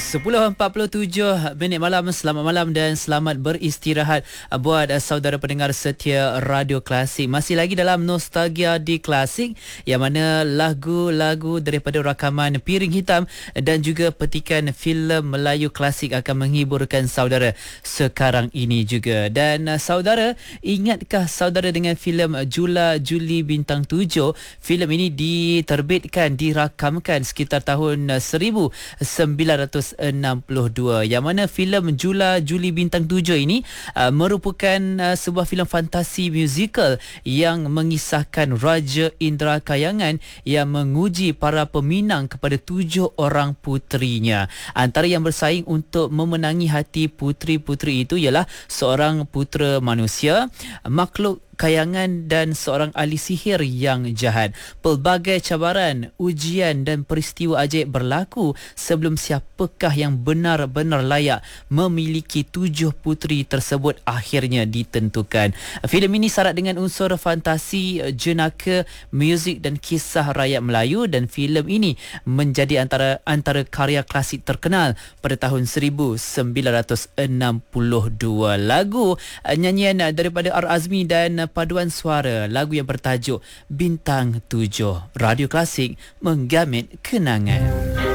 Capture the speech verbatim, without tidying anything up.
sepuluh empat puluh tujuh minit malam. Selamat malam dan selamat beristirahat buat saudara pendengar setia Radio Klasik. Masih lagi dalam Nostalgia di Klasik, yang mana lagu-lagu daripada rakaman Piring Hitam dan juga petikan filem Melayu klasik akan menghiburkan saudara sekarang ini juga. Dan saudara, ingatkah saudara dengan filem Jula Juli Bintang tujuh? Filem ini diterbitkan, dirakamkan sekitar tahun seribu sembilan ratus enam puluh dua, yang mana filem Jula Juli Bintang tujuh ini uh, merupakan uh, sebuah filem fantasi musikal yang mengisahkan Raja Indra Kayangan yang menguji para peminang kepada tujuh orang puterinya. Antara yang bersaing untuk memenangi hati puteri-puteri itu ialah seorang putera manusia, makhluk kayangan dan seorang ahli sihir yang jahat. Pelbagai cabaran, ujian dan peristiwa ajaib berlaku sebelum siapakah yang benar-benar layak memiliki tujuh puteri tersebut akhirnya ditentukan. Filem ini syarat dengan unsur fantasi, jenaka, muzik dan kisah rakyat Melayu, dan filem ini menjadi antara antara karya klasik terkenal pada tahun seribu sembilan ratus enam puluh dua. Lagu nyanyian daripada R. Azmi dan paduan suara lagu yang bertajuk Bintang tujuh. Radio Klasik menggamit kenangan.